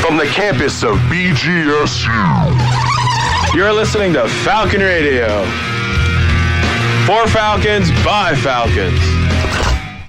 from the campus of BGSU. You're listening to Falcon Radio. For Falcons, by Falcons.